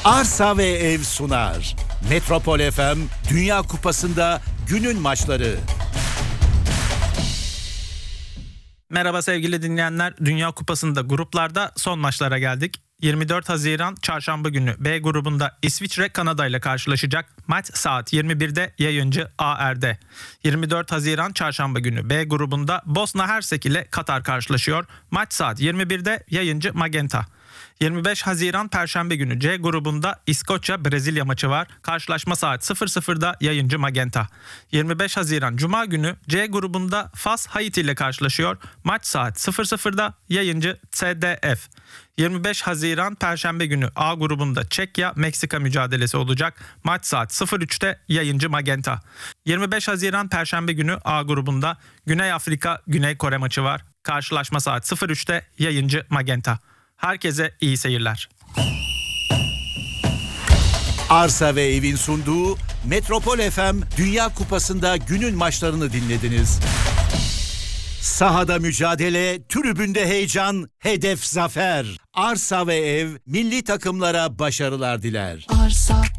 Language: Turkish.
Arsa ve Ev sunar. Metropol FM Dünya Kupası'nda günün maçları. Merhaba sevgili dinleyenler. Dünya Kupası'nda gruplarda son maçlara geldik. 24 Haziran Çarşamba günü B grubunda İsviçre Kanada ile karşılaşacak. Maç saat 21'de yayıncı AR'de. 24 Haziran Çarşamba günü B grubunda Bosna Hersek ile Katar karşılaşıyor. Maç saat 21'de yayıncı Magenta. 25 Haziran Perşembe günü C grubunda İskoçya Brezilya maçı var. Karşılaşma saat 00'da yayıncı Magenta. 25 Haziran Cuma günü C grubunda Fas Haiti ile karşılaşıyor. Maç saat 00'da yayıncı TDF. 25 Haziran Perşembe günü A grubunda Çekya Meksika mücadelesi olacak. Maç saat 03'te yayıncı Magenta. 25 Haziran Perşembe günü A grubunda Güney Afrika Güney Kore maçı var. Karşılaşma saat 03'te yayıncı Magenta. Herkese iyi seyirler. Arsa ve Ev'in sunduğu Metropol FM Dünya Kupası'nda günün maçlarını dinlediniz. Sahada mücadele, tribünde heyecan, hedef zafer. Arsa ve Ev milli takımlara başarılar diler. Arsa